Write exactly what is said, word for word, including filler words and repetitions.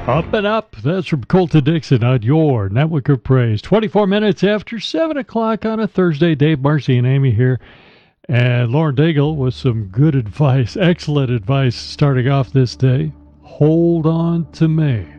Up and up. That's from Colton Dixon on your Network of Praise. twenty-four minutes after seven o'clock on a Thursday. Dave Marcy and Amy here. And Lauren Daigle with some good advice, excellent advice starting off this day. Hold on to May.